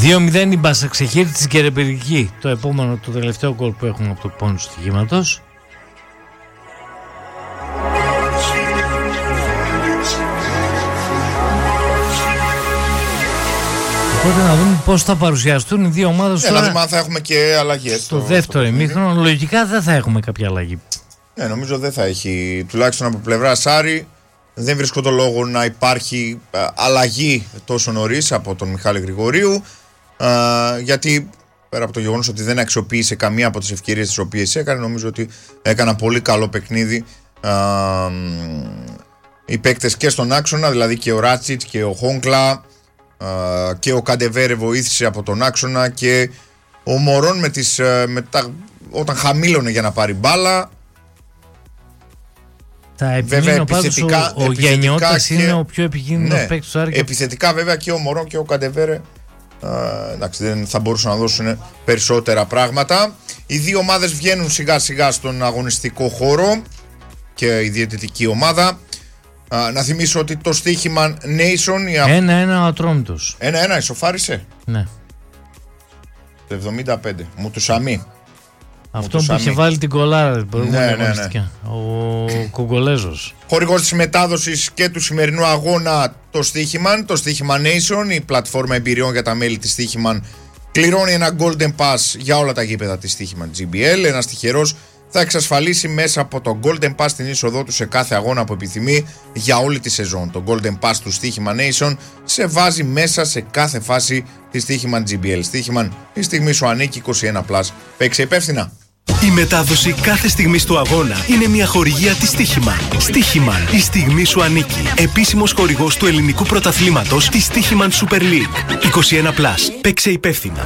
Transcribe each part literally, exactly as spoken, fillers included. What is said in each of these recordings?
δύο μηδέν η Μπασαξεχήρ της Κεραιμπηρική. Το επόμενο, το τελευταίο γκολ που έχουμε από το πόνο του στοιχήματος. Οπότε να δούμε πώς θα παρουσιαστούν οι δύο ομάδες. Ναι, τώρα. Να δούμε αν θα έχουμε και αλλαγές. Στο δεύτερο ημίχρονο λογικά δεν θα έχουμε κάποια αλλαγή. Ναι, νομίζω δεν θα έχει. Τουλάχιστον από πλευρά Άρη δεν βρίσκω το λόγο να υπάρχει α, αλλαγή τόσο νωρίς από τον Μιχάλη Γρηγορίου. Α, γιατί πέρα από το γεγονός ότι δεν αξιοποίησε καμία από τις ευκαιρίες τις οποίες έκανε, νομίζω ότι έκανα πολύ καλό παιχνίδι α, οι παίκτες και στον άξονα, δηλαδή και ο Ράτσιτς και ο Χόγκλα Uh, και ο Καντεβέρε βοήθησε από τον άξονα και ο Μωρόν με τις, με τα, όταν χαμήλωνε για να πάρει μπάλα. Θα επιμείνω πάντως ο, ο Γενιώτας και... είναι ο πιο επικίνδυνος ναι, παίκτης του Άρη. Επιθετικά βέβαια και ο Μωρόν και ο Καντεβέρε uh, εντάξει, δεν θα μπορούσαν να δώσουν περισσότερα πράγματα. Οι δύο ομάδες βγαίνουν σιγά σιγά στον αγωνιστικό χώρο και η διαιτητική ομάδα. Uh, να θυμίσω ότι το στοίχημα Nation ένα-ένα ο Ατρόμητος. ένα-ένα ισοφάρισε. Ναι. Το εβδομήντα πέντε. Μου του Σαμί. Αυτό που είχε βάλει την κολάρα την προηγούμενη ναι, ναι, ναι. Ο Κογκολέζος. Χορηγός της μετάδοσης και του σημερινού αγώνα το στοίχημα. Το στοίχημα Nation, η πλατφόρμα εμπειριών για τα μέλη της στοίχημα, κληρώνει ένα Golden Pass για όλα τα γήπεδα της στοίχημα τζι μπι ελ. Ένας τυχερός θα εξασφαλίσει μέσα από το Golden Pass την είσοδό του σε κάθε αγώνα που επιθυμεί για όλη τη σεζόν. Το Golden Pass του Στοίχημα Nation σε βάζει μέσα σε κάθε φάση τη Στοίχημα τζι μπι ελ. Στοίχημα, η στιγμή σου ανήκει. είκοσι ένα πλας. Παίξε υπεύθυνα. Η μετάδοση κάθε στιγμής του αγώνα είναι μια χορηγία της Στοίχημα. Στοίχημα, η στιγμή σου ανήκει. Επίσημος χορηγός του ελληνικού πρωταθλήματος της Στοίχημα Super League. είκοσι ένα πλας. Παίξε υπεύθυνα.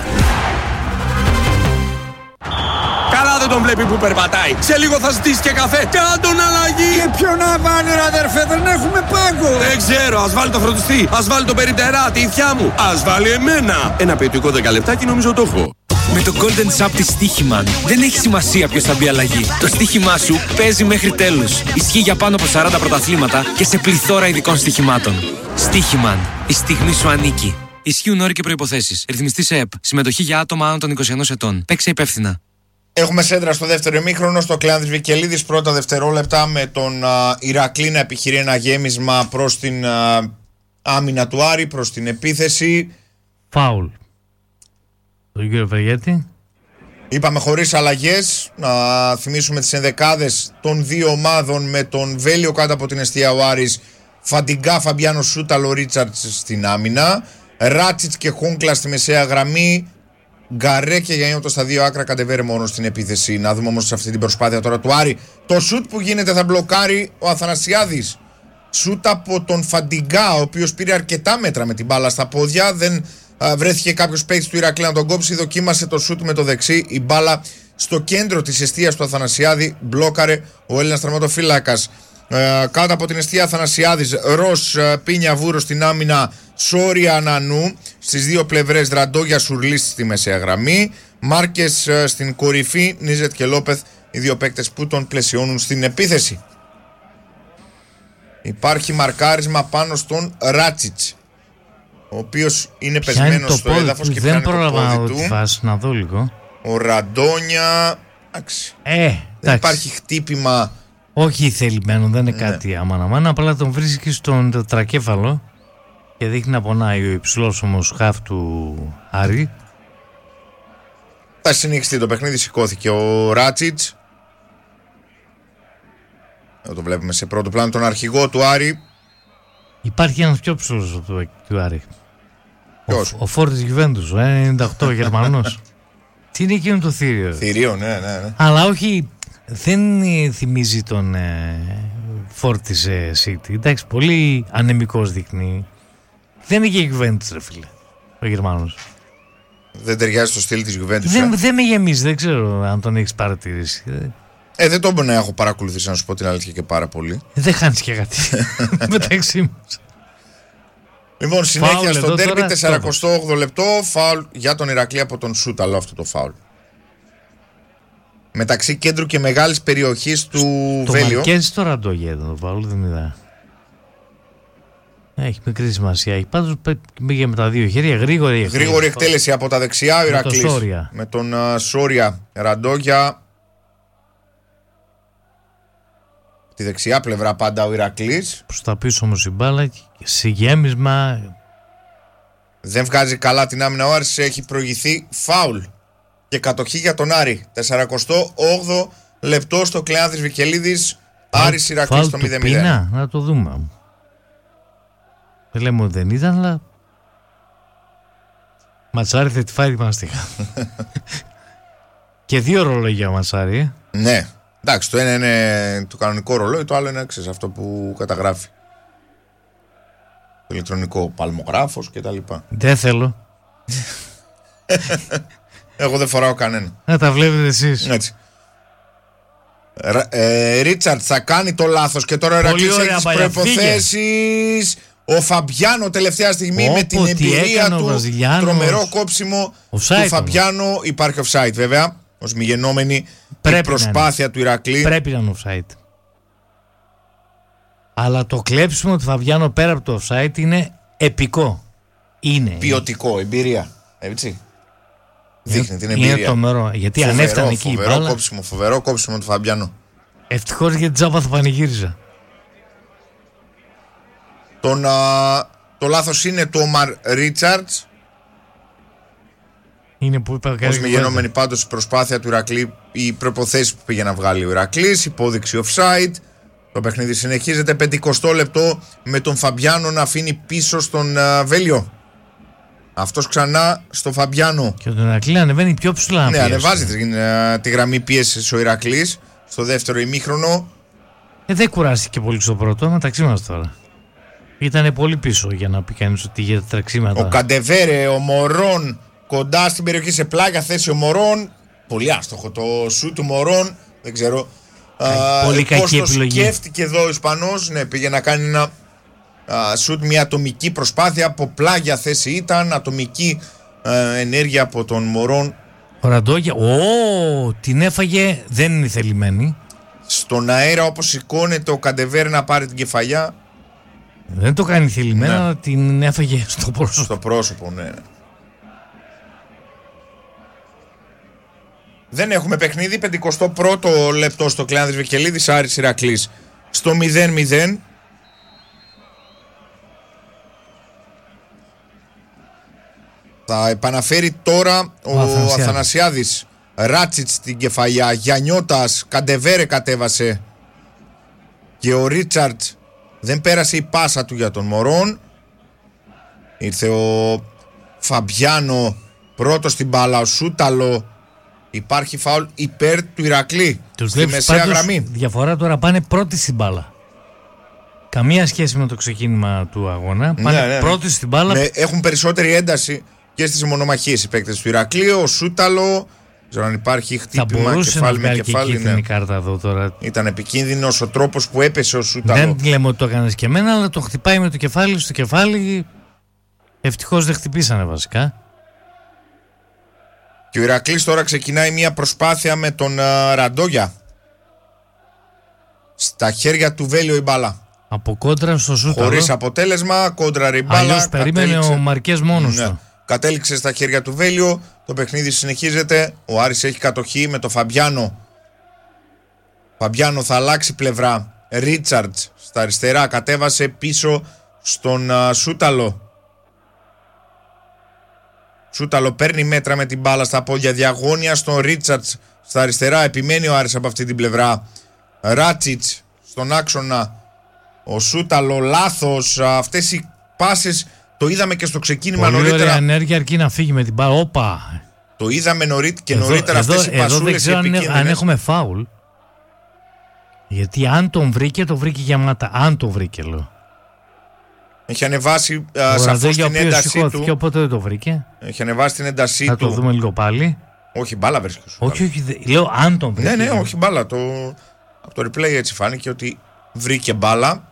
Καλά δεν τον βλέπει που περπατάει. Σε λίγο θα ζητήσει και καφέ. Κάντον αλλαγή. Και ποιο να βάλει ρε αδερφέ, δεν έχουμε πάγκο. Δεν ξέρω, ας βάλει το φροντιστή. Ας βάλει το περιπτερά, τη ηθιά μου. Ας βάλει εμένα. Ένα ποιοτικό δέκα λεπτάκι νομίζω το έχω. Με το Golden Shop της Στοίχημαν δεν έχει σημασία ποιος θα μπει αλλαγή. Το στοίχημά σου παίζει μέχρι τέλους. Ισχύει για πάνω από σαράντα πρωταθλήματα και σε πληθώρα ειδικών στοιχημάτων. Στοίχημαν. Η στιγμή σου ανήκει. Ισχύουν όροι και προϋποθέσεις. Ρυθμιστής ΕΕΠ. Συμμετοχή για άτομα άνω των είκοσι ένα ετών. Παίξε υπεύθυνα. Έχουμε σέντρα στο δεύτερο ημίχρονο στο Κλεάνδης Βικελίδης. Πρώτα δευτερόλεπτα με τον α, Ηρακλή να επιχειρεί ένα γέμισμα προς την α, άμυνα του Άρη, προς την επίθεση. Φάουλ. Τον κύριο Βεργέτη. Είπαμε χωρίς αλλαγές. Να θυμίσουμε τις ενδεκάδες των δύο ομάδων με τον Βέλιο κάτω από την εστία ο Άρης. Φαντιγκά, Φαμπιάνο Σούταλο, Ρίτσαρτς στην άμυνα. Ράτσιτς και Χόγκλα στη μεσαία γραμμή. Γκαρέ και Γιαννιώτο στα δύο άκρα, Καντεβέρε μόνο στην επίθεση. Να δούμε όμως σε αυτή την προσπάθεια τώρα του Άρη. Το σουτ που γίνεται θα μπλοκάρει ο Αθανασιάδης. Σουτ από τον Φαντιγκά, ο οποίος πήρε αρκετά μέτρα με την μπάλα στα πόδια. Δεν α, βρέθηκε κάποιος παίκτης του Ηρακλή να τον κόψει. Δοκίμασε το σουτ με το δεξί. Η μπάλα στο κέντρο της εστίας του Αθανασιάδη. Μπλόκαρε ο Έλληνας τερματοφύλακας. Ε, κάτω από την εστία Αθανασιάδης, Ρος, Πίνια Βούρο στην άμυνα, Σόρια Νανού στις δύο πλευρές, Ραντόγια Σουρλής στη μεσαία γραμμή, Μάρκες ε, στην κορυφή, Νίζετ και Λόπεθ, οι δύο παίκτες που τον πλαισιώνουν στην επίθεση. Υπάρχει μαρκάρισμα πάνω στον Ράτσιτς, ο οποίος είναι πεσμένος στο έδαφος και δεν πιάνει το πόδι του. Φάση, να δω λίγο. Ο Ραντόνια, ε, δεν υπάρχει χτύπημα. Όχι θελημένο, δεν είναι ναι. κάτι αμάν αμάν. Απλά τον βρίσκει στον τετρακέφαλο και δείχνει να πονάει ο υψηλός όμως χαφ του Άρη. Θα συνεχιστεί το παιχνίδι, σηκώθηκε ο Ράτσιτς. Εδώ το βλέπουμε σε πρώτο πλάνο τον αρχηγό του Άρη. Υπάρχει ένας πιο ψηλός του, του Άρη. Ποιος? Ο, ο Φόρτης Γιουβέντους, ο ενενήντα οκτώ Γερμανός. Τι είναι εκείνο το θήριο. Θήριο, ναι, ναι, ναι. Αλλά όχι... Δεν θυμίζει τον ε, Φόρτις ε, City. Εντάξει, πολύ ανεμικός δείχνει. Δεν είναι και Juventus, ρε φίλε, ο Γερμανός. Δεν ταιριάζει στο στυλ της Juventus. Δεν, ε? δεν με γεμίζει, δεν ξέρω αν τον έχεις παρατηρήσει. Ε, δεν το μπορεί να έχω παρακολουθήσει, να σου πω την αλήθεια, και πάρα πολύ. Δεν χάνεις και κάτι μεταξύ μας. Λοιπόν, συνέχεια φάουλ στο ντέρμπι, σαράντα οκτώ λεπτό, φάουλ για τον Ηρακλή από τον Σούταλο, αυτό το φάουλ. Μεταξύ κέντρου και μεγάλης περιοχής του το Βέλιο. Το Μαρκέζι στο Ραντόγια ήταν το φάουλ, δεν είδα. Έχει μικρή σημασία. Έχει πάντως πήγε με τα δύο χέρια. Γρήγορη εκτέλεση. Γρήγορη εκτέλεση από τα δεξιά ο Ηρακλής. Με, το με τον uh, Σόρια Ραντόγια. Τη δεξιά πλευρά πάντα ο Ηρακλής. Προς τα πίσω όμως η μπάλα. Σε γέμισμα. Δεν βγάζει καλά την άμυνα ο Άρης. Έχει προηγηθεί φάουλ. Και κατοχή για τον Άρη. σαράντα οκτώ λεπτό στο Κλεάνθης Βικελίδης. Άρης Ηρακλής στο μηδέν μηδέν. Πίνα, να το δούμε. Δεν λέμε ότι δεν ήταν, αλλά Ματσάρι θα τη φάει τη μαστίχα. Και δύο ρολόγια Ματσάρι, ε. Ναι. Εντάξει, το ένα είναι το κανονικό ρολόι, το άλλο είναι ξέρεις, αυτό που καταγράφει. Το ηλεκτρονικό παλμογράφος και τα λοιπά. Δεν θέλω. Εγώ δεν φοράω κανένα. Να τα βλέπετε εσείς. Έτσι. Ε, Ρίτσαρτ θα κάνει το λάθος και τώρα ο Ηρακλής έχει τις προϋποθέσεις. Ο Φαμπιάνο τελευταία στιγμή. Όπο, με την εμπειρία του, τρομερό κόψιμο offside του Φαμπιάνο. Υπάρχει offside βέβαια, ως μη γενόμενη η προσπάθεια του Ηρακλή. Πρέπει να είναι offside. Αλλά το κλέψιμο του Φαμπιάνο πέρα από το offside είναι επικό. Είναι. Ποιοτικό, εμπειρία. Έτσι. Δείχνει την εμπειρία. Είναι τρομερό. Γιατί φοβερό, αν έφτανε εκεί η μπάλα. Φοβερό κόψιμο, φοβερό κόψιμο του Φαμπιάνο. Ευτυχώς γιατί τζάμπα θα πανηγύριζα. Τον, α, το λάθος είναι του Ομαρ Ρίτσαρτς. Είναι που είπα κάτι. Ως μη γενόμενη πάντως η προσπάθεια του Ηρακλή, οι προϋποθέσεις που πήγε να βγάλει ο Ηρακλής, υπόδειξη offside. Το παιχνίδι συνεχίζεται πενηκοστό λεπτό με τον Φαμπιάνο να αφήνει πίσω στον α, Βέλιο. Αυτός ξανά στο Φαμπιάνο. Και τον Ηρακλή ανεβαίνει πιο ψηλά. Ναι, ανεβάζει τη, α, τη γραμμή πίεσης ο Ηρακλής στο δεύτερο ημίχρονο. Ε, δεν κουράστηκε πολύ στο πρώτο, μεταξύ μας τώρα. Ήτανε πολύ πίσω για να πει κανείς ότι για τα τρεξίματα. Ο Καντεβέρε, ο Μωρόν κοντά στην περιοχή σε πλάγια θέση ο Μωρόν. Πολύ άστοχο το σου του Μωρόν. Δεν ξέρω. Α, πολύ πώς κακή το επιλογή. Σκέφτηκε εδώ ο Ισπανός. Ναι, πήγε να κάνει ένα α, σουτ, μια ατομική προσπάθεια. Από πλάγια θέση ήταν. Ατομική α, ενέργεια από τον Μωρόν. Ο Ραντόγια. Ω, την έφαγε. Δεν είναι θελημένη. Στον αέρα όπως σηκώνεται ο Καντεβέρε να πάρει την κεφαλιά. Δεν το κάνει θελημένα, ναι. Αλλά την έφαγε στο πρόσωπο. Στο πρόσωπο, ναι. Δεν έχουμε παιχνίδι. πενηκοστό πρώτο λεπτό στο Κλεάνθης Βικελίδης, Άρης Ηρακλής στο μηδέν μηδέν. Θα επαναφέρει τώρα ο, ο Αθανασιάδης. Αθανασιάδης. Ράτσιτς στην κεφαλιά. Γιαννιώτας, Καντεβέρε κατέβασε. Και ο Ρίτσαρτ δεν πέρασε η πάσα του για τον Μωρόν. Ήρθε ο Φαμπιάνο πρώτο στην μπάλα. Ο Σούταλο. Υπάρχει φάουλ υπέρ του Ηρακλή. Τους στη μεσαία πάντως, γραμμή. Διαφορά τώρα πάνε πρώτη στην μπάλα. Καμία σχέση με το ξεκίνημα του αγώνα. Πάνε ναι, ναι, ναι. πρώτη στην μπάλα. Με, έχουν περισσότερη ένταση και στις μονομαχίες οι παίκτες του Ηρακλή. Ο Σούταλο. Ξέρω αν υπάρχει χτύπημα κεφάλι με κεφάλι. Ναι. Κάρτα εδώ τώρα. Ήταν επικίνδυνος ο τρόπος που έπεσε ο Σούταλο. Δεν λέμε ότι το έκανες και εμένα, αλλά το χτυπάει με το κεφάλι στο κεφάλι. Ευτυχώς δεν χτυπήσανε βασικά. Και ο Ηρακλής τώρα ξεκινάει μια προσπάθεια με τον uh, Ραντόγια. Στα χέρια του Βέλιο η μπάλα. Από κόντρα στο Σούταλο. Χωρίς αποτέλεσμα, κόντρα η μπάλα. Αλλιώς περίμενε κατέληξε... ο Μαρκές μόνος ναι. του. Κατέληξε στα χέρια του Βέλιο. Το παιχνίδι συνεχίζεται. Ο Άρης έχει κατοχή με το Φαμπιάνο. Φαμπιάνο θα αλλάξει πλευρά. Ρίτσαρτς στα αριστερά κατέβασε πίσω στον uh, Σούταλο. Σούταλο παίρνει μέτρα με την μπάλα στα πόδια. Διαγώνια στον Ρίτσαρτς στα αριστερά. Επιμένει ο Άρης από αυτή την πλευρά. Ράτσιτς στον άξονα. Ο Σούταλο λάθος. Αυτές οι πάσες το είδαμε και στο ξεκίνημα πολύ νωρίτερα. Ωραία ενέργεια αρκεί να φύγει με την μπάλα. Όπα. Το είδαμε νωρίτερα και εδώ, νωρίτερα εδώ, αυτές οι πασούλες. Εδώ δεν ξέρω αν, αν έχουμε φάουλ. Γιατί αν τον βρήκε, το βρήκε γεμάτα. Αν τον βρήκε, λέω. Έχει ανεβάσει σαφώς την έντασή του. Και οπότε δεν το βρήκε. Έχει ανεβάσει την έντασή θα του. Θα το δούμε λίγο πάλι. Όχι, μπάλα βρίσκει. Όχι, όχι. Δε... Λέω αν τον βρήκε. Ναι, ναι, όχι μπάλα. Το... Από το replay έτσι φάνηκε ότι βρήκε μπάλα.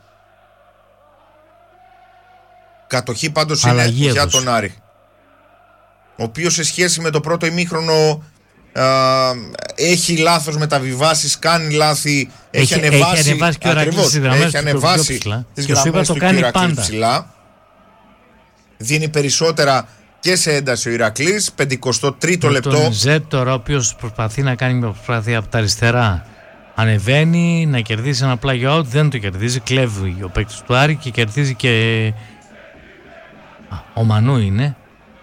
Κατοχή πάντως είναι για τον Άρη. Ο οποίος σε σχέση με το πρώτο ημίχρονο α, έχει λάθος μεταβιβάσεις, κάνει λάθη, έχει, έχει ανεβάσει, έχει ανεβάσει και ο Ηρακλής στις γραμμές έχει ανεβάσει τις και σου είπα το κάνει πάντα. Ψηλά. δίνει περισσότερα και σε ένταση ο Ηρακλής. πενηκοστό τρίτο λεπτό. Τον Ζετ τώρα, ο οποίος προσπαθεί να κάνει μια προσπάθεια από τα αριστερά. Ανεβαίνει να κερδίσει ένα πλάγιο out, δεν το κερδίζει. Κλέβει ο παίκτης του Άρη και κερδίζει και. Α, ο Μανού είναι.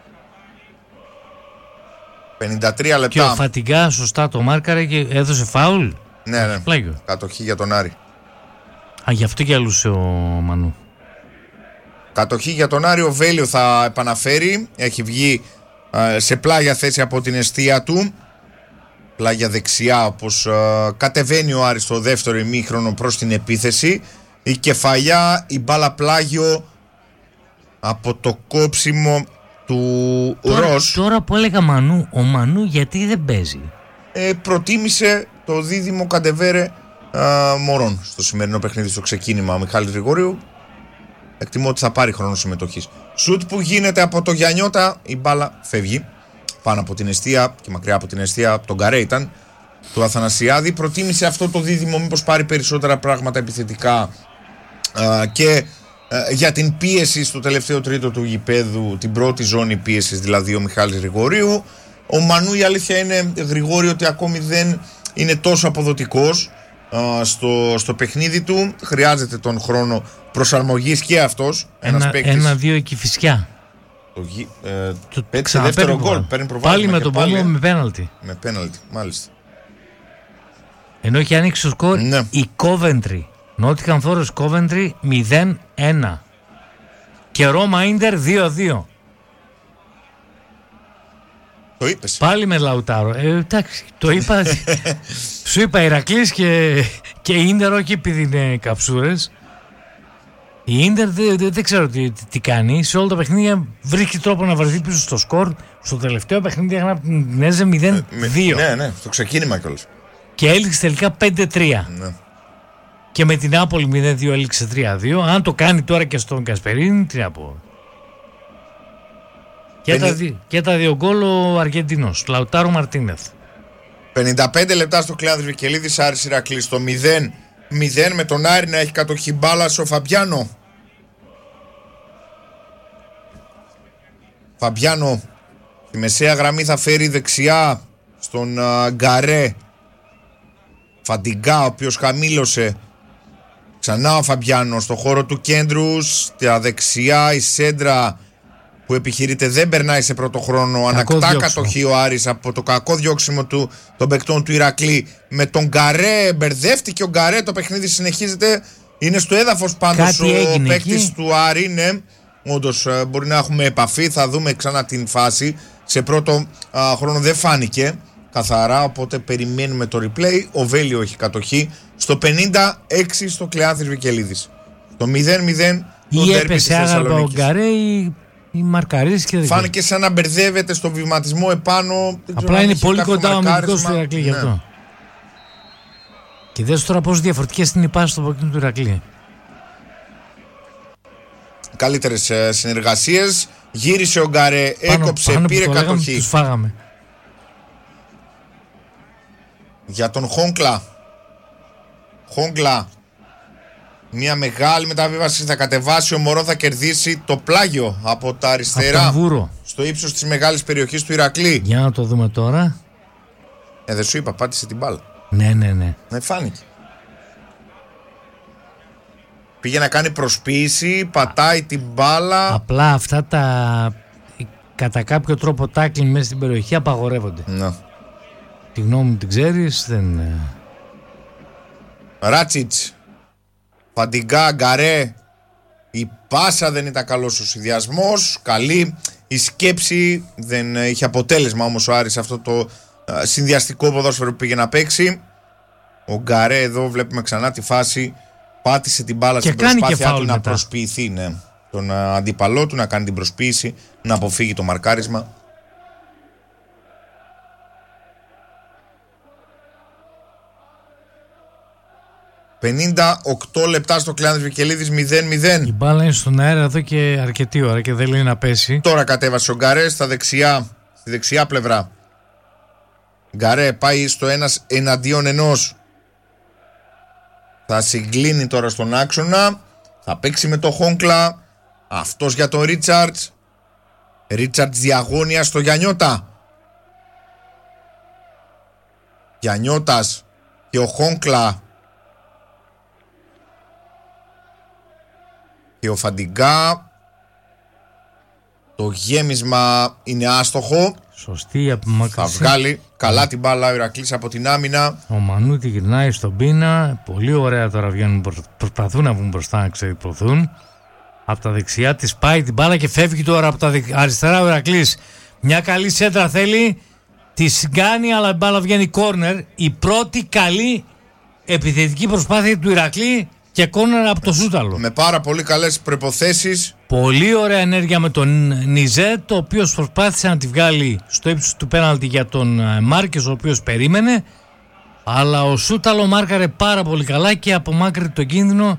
πενήντα τρία λεπτά. Και ο Φατιγκά σωστά το μάρκαρε και έδωσε φάουλ. Ναι, ναι. Πλάγιο. Κατοχή για τον Άρη. Α, γι' αυτό και αλούσε ο Μανού. Κατοχή για τον Άρη. Ο Βέλιο θα επαναφέρει. Έχει βγει ε, σε πλάγια θέση από την εστία του. Πλάγια δεξιά, όπως ε, κατεβαίνει ο Άρης στο δεύτερο ημίχρονο προς την επίθεση. Η κεφαλιά, η μπάλα πλάγιο από το κόψιμο του Τώρα, Ρος. τώρα που έλεγα Μανού, ο Μανού γιατί δεν παίζει? Ε, προτίμησε το δίδυμο Καντεβέρε ε, Μωρόν στο σημερινό παιχνίδι, στο ξεκίνημα. Ο Μιχάλης Γρηγόριου εκτιμώ ότι θα πάρει χρόνο συμμετοχής. Σουτ που γίνεται από το Γιαννιώτα, η μπάλα φεύγει πάνω από την εστία και μακριά από την εστία, από τον Καρέ ήταν, του Αθανασιάδη. Προτίμησε αυτό το δίδυμο, μήπως πάρει περισσότερα πράγματα επιθετικά ε, και ε, για την πίεση στο τελευταίο τρίτο του γηπέδου, την πρώτη ζώνη πίεσης, δηλαδή ο Μιχάλης Γρηγορίου. Ο Μανού, η αλήθεια είναι, Γρηγόριο, ότι ακόμη δεν είναι τόσο αποδοτικός ε, στο, στο παιχνίδι του. Χρειάζεται τον χρόνο προσαρμογής και αυτός. Ένα, παίκτης, ένα-δύο εκεί Φυσιά. Το, ε, Το πέτσε δεύτερο γκολ. Πάλι με τον Πόμο με πέναλτι. Με πέναλτι, μάλιστα. Ενώ έχει ανοίξει το σκορ, ναι. η Coventry. Nottingham Forest Coventry μηδέν ένα. Και Ρώμα Ίντερ δύο δύο. Το είπες. Πάλι με Λαουτάρο. Ε, εντάξει, το είπα. Σου είπα Ηρακλής και, και Ίντερ, όχι επειδή είναι καψούρες. Η Ίντερ δεν δε, δε ξέρω τι, τι, τι κάνει. Σε όλα τα παιχνίδια βρίσκει τρόπο να βρεθεί πίσω στο σκορ. Στο τελευταίο παιχνίδι έχανα από την Νέζε μηδέν δύο. Ναι, ναι, στο ξεκίνημα κιόλας. Και έληξε τελικά πέντε τρία. Ναι. Και με την Νάπολη μηδέν δύο έληξε τρία δύο. Αν το κάνει τώρα και στον Κασπερίνη, τι να πω. Και, Πενι... τα, δι... και τα δύο γκολ ο Αργεντινός, Λαουτάρο Μαρτίνεθ. πενήντα πέντε λεπτά στο Κλεάνδρης Βικελίδης, Άρης Ηρακλής στο μηδέν μηδέν, με τον Άρη να έχει κατοχή μπάλας ο Φαμπιάνο. Φαμπιάνο στη μεσαία γραμμή θα φέρει δεξιά στον uh, Γκαρέ. Φαντιγκά, ο οποίος χαμήλωσε. Ξανά ο Φαμπιάνο στο χώρο του κέντρου. Στα δεξιά η σέντρα που επιχειρείται δεν περνάει σε πρώτο χρόνο. Ανακτά κατοχή ο Άρης από το κακό διώξιμο του, των παικτών του Ηρακλή. Με τον Γκαρέ, μπερδεύτηκε ο Γκαρέ. Το παιχνίδι συνεχίζεται. Είναι στο έδαφος πάντως ο παίκτης του Άρη. Ναι, όντως μπορεί να έχουμε επαφή. Θα δούμε ξανά την φάση. Σε πρώτο α, χρόνο δεν φάνηκε καθαρά, οπότε περιμένουμε το replay. Ο Βέλιο έχει κατοχή στο πενήντα έξι στο Κλεάνθης Βικελίδης. Το μηδέν μηδέν. Ή έπεσε άγαλπα ο Γκαρέ ή, ή μαρκαρίστηκε. Φάνηκε σαν να μπερδεύεται στο βηματισμό επάνω. Απλά είναι πολύ κοντά ο αμυντικός του Ηρακλή, ναι. Γι' αυτό. Και δες τώρα πόσο διαφορετικές είναι οι πάσεις στο παιχνίδι του Ηρακλή. Καλύτερες ε, συνεργασίες. Γύρισε ο Γκαρέ, πάνω, έκοψε, πάνω πήρε το κατοχή. Λέγαμε, τους φάγαμε. Για τον Χόγκλα. Χόγκλα. Μια μεγάλη μεταβίβαση, θα κατεβάσει ο Μωρό, θα κερδίσει το πλάγιο από τα αριστερά. Από τον Βούρο. Στο ύψος της μεγάλης περιοχής του Ηρακλή. Για να το δούμε τώρα. Ε, δεν σου είπα, πάτησε την μπάλα. Ναι, ναι, ναι. Ναι, φάνηκε. Πήγε να κάνει προσποίηση, πατάει την μπάλα. Απλά αυτά τα κατά κάποιο τρόπο τάκλιν μέσα στην περιοχή απαγορεύονται. Ναι. Τη γνώμη μου την ξέρεις, δεν... Ράτσιτς, Φαντιγκά, Γκαρέ. Η πάσα δεν ήταν καλός ο συνδυασμός. Καλή η σκέψη. Δεν είχε αποτέλεσμα όμως ο Άρης αυτό το συνδυαστικό ποδόσφαιρο που πήγε να παίξει. Ο Γκαρέ εδώ βλέπουμε ξανά τη φάση. Πάτησε την μπάλα στην προσπάθειά του να μετά προσποιηθεί, ναι, τον αντίπαλό του, να κάνει την προσποίηση, να αποφύγει το μαρκάρισμα. πενήντα οκτώ λεπτά στο Κλεάνθης Βικελίδης, μηδέν μηδέν. Η μπάλα είναι στον αέρα εδώ και αρκετή ώρα και δεν λέει να πέσει. Τώρα κατέβασε ο Γκαρέ στα δεξιά, στη δεξιά πλευρά. Γκαρέ πάει στο ένας εναντίον ενός. Θα συγκλίνει τώρα στον άξονα. Θα παίξει με το Χόγκλα. Αυτός για τον Ρίτσαρτς. Ρίτσαρτς διαγώνια στο Γιαννιώτα. Γιαννιώτας και ο Χόνκλα και ο Φαντιγκά. Το γέμισμα είναι άστοχο. Σωστή η απομάκρυνση. Θα βγάλει καλά την μπάλα ο Ηρακλής από την άμυνα. Ο Μανούτη γυρνάει στον πίνα. Πολύ ωραία τώρα βγαίνουν. Προσπαθούν να βγουν μπροστά να ξεδιπλωθούν. Από τα δεξιά της πάει την μπάλα και φεύγει τώρα από τα αριστερά ο Ηρακλής. Μια καλή σέντρα θέλει. Τη κάνει αλλά η μπάλα βγαίνει κόρνερ. Η πρώτη καλή επιθετική προσπάθεια του Ηρακλή και κόρνερ από το Σούταλο. Με πάρα πολύ καλές προϋποθέσεις. Πολύ ωραία ενέργεια με τον Νιζέτ, ο οποίος προσπάθησε να τη βγάλει στο ύψος του πέναλτι για τον Μάρκες, ο οποίος περίμενε. Αλλά ο Σούταλο μάρκαρε πάρα πολύ καλά και απομάκρυνε τον κίνδυνο.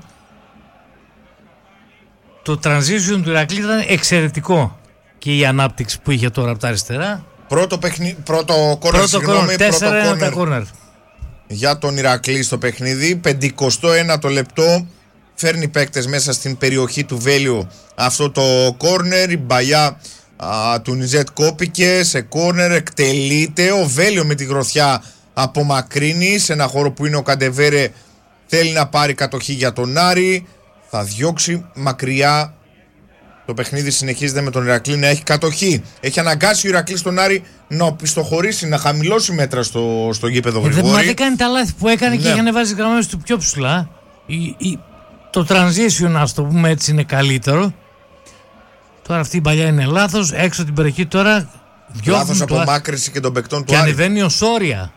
Το transition του Ηρακλή ήταν εξαιρετικό και η ανάπτυξη που είχε τώρα από τα αριστερά. Πρώτο, παιχνι... πρώτο κόρνερ, συγγνώμη, πρώτο κόρνερ για τον Ηρακλή στο παιχνίδι. πενηκοστό ένατο λεπτό. Φέρνει παίκτες μέσα στην περιοχή του Βέλιου αυτό το κόρνερ. Η μπαλιά α, του Νιζέτ κόπηκε σε κόρνερ, εκτελείται. Ο Βέλιο με τη γροθιά απομακρύνει σε ένα χώρο που είναι ο Καντεβέρε. Θέλει να πάρει κατοχή για τον Άρη. Θα διώξει μακριά. Το παιχνίδι συνεχίζεται με τον Ηρακλή να έχει κατοχή. Έχει αναγκάσει ο Ηρακλής τον Άρη να οπισθοχωρήσει, να χαμηλώσει μέτρα στο, στο γήπεδο Γρηγόρη. Ε, δεν, δεν κάνει τα λάθη που έκανε, ναι, και είχε ανεβάσει γραμμές του πιο ψηλά. Η, η, το transition, ας το πούμε έτσι, είναι καλύτερο. Τώρα αυτή η παλιά είναι λάθος. Έξω την περιοχή τώρα. Λάθος απομάκρυνση και των παικτών του και Άρη. Και ανεβαίνει ο Σόρια.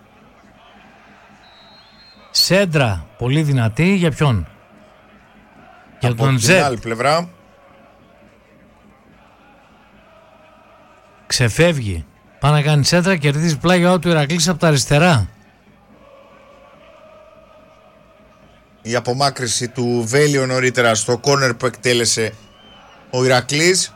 Σέντρα πολύ δυνατή. Για ποιον? Για από τον την Ζετ. άλλη πλευρά. Ξεφεύγει. Πάει να κάνει σέντρα, κερδίζει πλάγια του Ηρακλής από τα αριστερά. Η απομάκρυνση του Βέλιο νωρίτερα στο κόρνερ που εκτέλεσε ο Ηρακλής.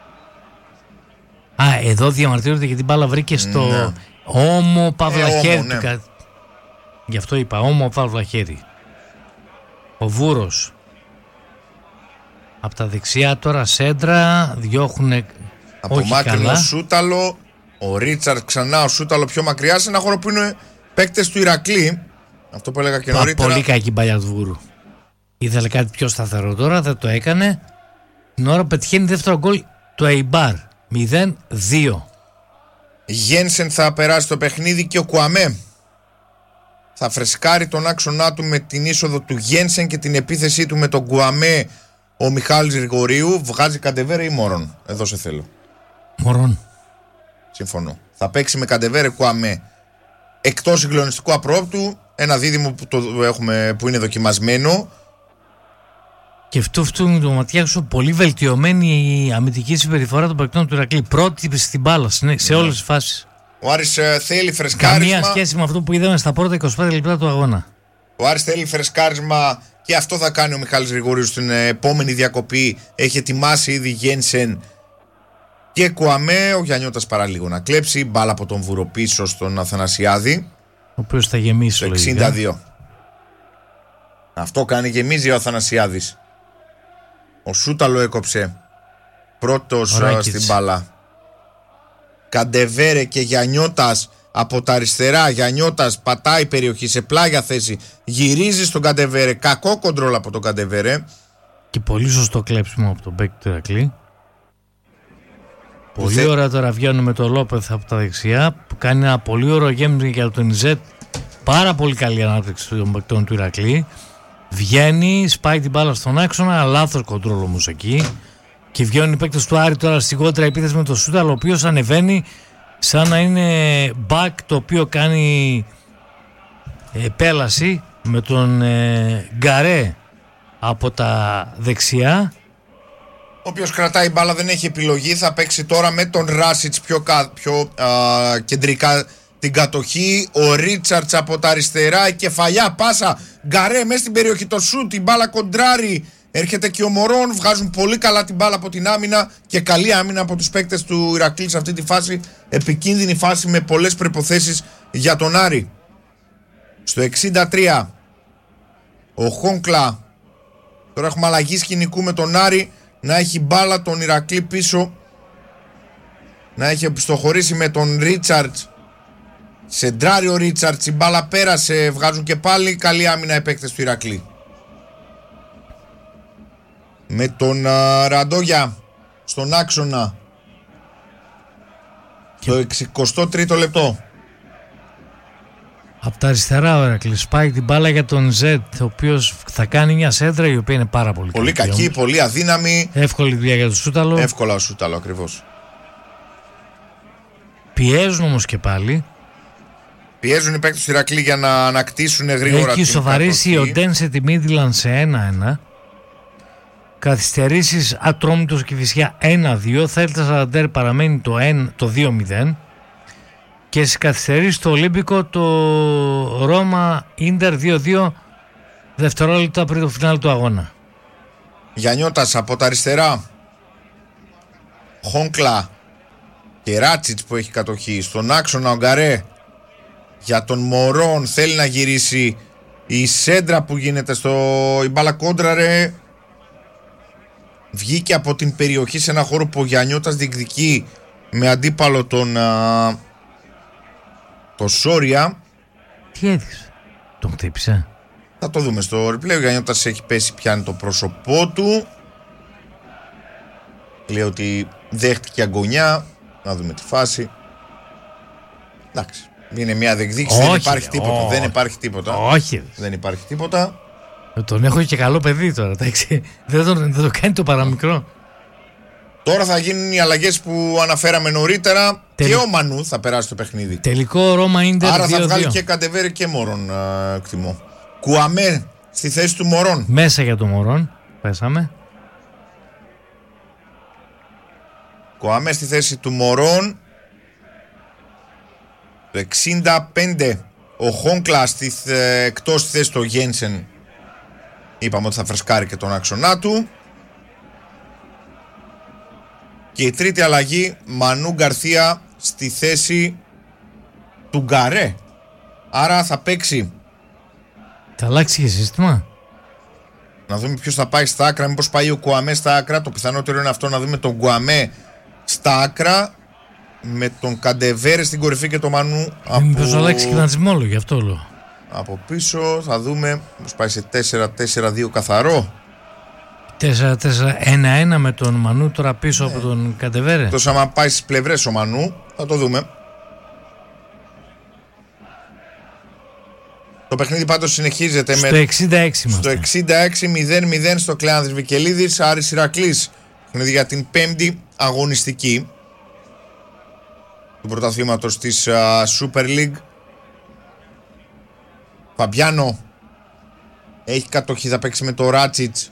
Α, εδώ διαμαρτύρονται γιατί την μπάλα βρήκε στο, ναι, όμο παύλα ε, χέρι. ναι. Κα... Γι' αυτό είπα όμο παύλα χέρι. Ο Βούρος. Από τα δεξιά τώρα σέντρα διώχουν. Απομάκρυνο Σούταλο. Ο Ρίτσαρτ ξανά, ο Σούταλο πιο μακριά σε ένα χώρο που είναι παίκτες του Ηρακλή. Αυτό που έλεγα και Πα, νωρίτερα. Πολύ κακή παλιά του Βούρου. Ήθελε κάτι πιο σταθερό τώρα, δεν το έκανε. Την ώρα πετυχαίνει δεύτερο γκολ του Εϊμπάρ. μηδέν δύο. Γένσεν θα περάσει το παιχνίδι και ο Κουαμέ θα φρεσκάρει τον άξονά του με την είσοδο του Γένσεν και την επίθεσή του με τον Κουαμέ. Ο Μιχάλης Γρηγορίου βγάζει Καντεβέρε ή Μωρόν. Εδώ σε θέλω. Μωρόν. Συμφωνώ. Θα παίξει με Καντεβέρε Κουαμέ εκτός συγκλονιστικού απρόπτου. Ένα δίδυμο που, το έχουμε, που είναι δοκιμασμένο. Και αυτό αυτό το ματιάξω, πολύ βελτιωμένη η αμυντική συμπεριφορά των παικτών του Ηρακλή. Πρώτη στην μπάλα σε, σε όλες τις φάσεις. Ο Άρης ε, θέλει φρεσκάρισμα. Καμία σχέση με αυτό που είδαμε στα πρώτα είκοσι πέντε λεπτά του αγώνα. Ο Άρης θέλει φρεσκάρισμα και αυτό θα κάνει ο Μιχάλης Γρηγορίου στην επόμενη διακοπή. Έχει ετοιμάσει ήδη Γένσεν και Κουαμέ. Ο Γιαννιώτας παραλίγο να κλέψει. Μπάλα από τον Βούρο πίσω στον Αθανασιάδη. Ο οποίος θα γεμίσει το εξήντα δύο. Λογικά. Αυτό κάνει, γεμίζει ο Αθανασιάδης. Ο Σούταλο έκοψε πρώτος Ράκης στην μπάλα. Καντεβέρε και Γιαννιώτας από τα αριστερά. Γιαννιώτας πατάει περιοχή σε πλάγια θέση. Γυρίζει στον Καντεβέρε. Κακό κοντρόλ από τον Καντεβέρε. Και πολύ σωστό κλέψιμο από τον μπέκ του Ηρακλή. Πολύ θε... ωραία τώρα βγαίνουν με τον Λόπεθ από τα δεξιά που κάνει ένα πολύ ωραίο γέμισμα για τον Ιζέτ. Πάρα πολύ καλή ανάπτυξη των παικτών του Ηρακλή. Βγαίνει, σπάει την μπάλα στον άξονα, λάθος κοντρόλ όμως εκεί. Και βγαίνουν οι παίκτες του Άρη τώρα στην κόντρα επίθεση με τον Σούταλο, ο οποίος ανεβαίνει σαν να είναι back, το οποίο κάνει επέλαση με τον ε, Γκαρέ από τα δεξιά. Ο οποίος κρατάει μπάλα, δεν έχει επιλογή. Θα παίξει τώρα με τον Ράσιτς πιο, πιο α, κεντρικά την κατοχή. Ο Ρίτσαρτς από τα αριστερά. Η κεφαλιά πάσα. Γκαρέ μέσα στην περιοχή. Το σουτ. Η μπάλα κοντράρει. Έρχεται και ο Μωρόν. Βγάζουν πολύ καλά την μπάλα από την άμυνα. Και καλή άμυνα από τους παίκτες του Ηρακλή σε αυτή τη φάση. Επικίνδυνη φάση με πολλές προϋποθέσεις για τον Άρη. Στο εξήντα τρία ο Χόνκλα. Τώρα έχουμε αλλαγή σκηνικού με τον Άρη να έχει μπάλα τον Ηρακλή πίσω να έχει οπισθοχωρήσει με τον Ρίτσαρτς. Σεντράρει ο Ρίτσαρτς, η μπάλα πέρασε, βγάζουν και πάλι. Καλή άμυνα οι παίκτες του Ηρακλή. Με τον α, Ραντόγια στον άξονα. Και... το εξηκοστό τρίτο λεπτό. Από τα αριστερά ο Ηρακλής πάει την μπάλα για τον Ζετ, ο οποίος θα κάνει μια σέντρα η οποία είναι πάρα πολύ, πολύ κακή. Πολύ κακή, πολύ αδύναμη. Εύκολη δουλειά για τον Σούταλο. Εύκολα ο Σούταλο, ακριβώς. Πιέζουν όμως και πάλι. Πιέζουν οι παίκτες του Ηρακλή για να ανακτήσουν γρήγορα. Έχει σοβαρήσει ο Ντέν σε τη Μίτλαντ σε ένα ένα. Καθυστερήσεις Ατρόμητος και Κηφισιά ένα δύο. Θέλτα Σαραντέρ παραμένει το, το δύο μηδέν. Και στις καθυστερήσεις στο Ολύμπικο το Ρώμα Ίντερ δύο δύο δευτερόλεπτα πριν το φινάλ του αγώνα. Γιαννιώτας από τα αριστερά. Χόνκλα και Ράτσιτς που έχει κατοχή. Στον άξονα ο Γκαρέ για τον Μωρόν, θέλει να γυρίσει. Η σέντρα που γίνεται στο η μπάλα κόντραρε. Βγήκε από την περιοχή σε ένα χώρο που ο Γιαννιώτας διεκδικεί με αντίπαλο τον α, το Σόρια. Τι έδειξε, τον χτύπησε? Θα το δούμε στο replay. Ο Γιαννιώτας έχει πέσει, πιάνει το πρόσωπό του. Λέει ότι δέχτηκε αγωνιά. Να δούμε τη φάση. Εντάξει, είναι μια διεκδίκηση. Δεν υπάρχει τίποτα. Όχι. Δεν υπάρχει τίποτα. Όχι. Δεν υπάρχει τίποτα. Τον έχω και καλό παιδί τώρα. Δεν, τον, δεν το κάνει το παραμικρό. Τώρα θα γίνουν οι αλλαγές που αναφέραμε νωρίτερα. Τελ... και ο Μανού θα περάσει το παιχνίδι. Τελικό Ρώμα Ίντερ. Άρα θα βγάλει και Καντεβέρε και Μωρόν, εκτιμώ. Κουαμέ στη θέση του Μωρόν. Μέσα για το Μωρόν. Πέσαμε. Κουαμέ στη θέση του Μωρόν. Το εξήντα πέντε ο Χόνκλα στη, εκτός στη θέση του Γένσεν. Είπαμε ότι θα φρεσκάρει και τον άξονά του. Και η τρίτη αλλαγή, Μανού Γκαρθία στη θέση του Γκαρέ. Άρα θα παίξει. Θα αλλάξει και σύστημα. Να δούμε ποιος θα πάει στα άκρα. Μήπως πάει ο Κουαμέ στα άκρα. Το πιθανότερο είναι αυτό, να δούμε τον Κουαμέ στα άκρα με τον Καντεβέρε στην κορυφή και τον Μανού από... Μήπως αλλάξει και δανεισμόλο, γι' αυτό λέω. Από πίσω θα δούμε. Μήπως πάει σε τέσσερα τέσσερα δύο καθαρό. τέσσερα τέσσερα ένα ένα με τον Μανού τώρα πίσω ναι. από τον Καντεβέρε. Τόσο άμα πάει στις πλευρές ο Μανού, θα το δούμε. Το παιχνίδι πάντως συνεχίζεται στο με... εξήντα έξι στο εξήντα έξι μηδέν μηδέν στο Κλεάνδρης Βικελίδης. Άρης Ηρακλής. Παιχνίδι για την πέμπτη αγωνιστική του πρωταθλήματος της uh, Super League. Φαμπιάνο έχει κατοχή, θα παίξει με το Ράτσιτς.